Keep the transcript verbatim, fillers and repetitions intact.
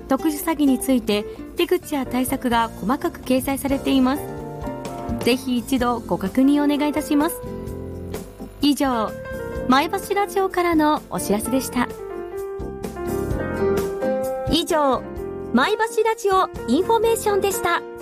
特殊詐欺について手口や対策が細かく掲載されています。ぜひ一度ご確認お願いいたします。以上、前橋ラジオからのお知らせでした。以上、前橋ラジオインフォメーションでした。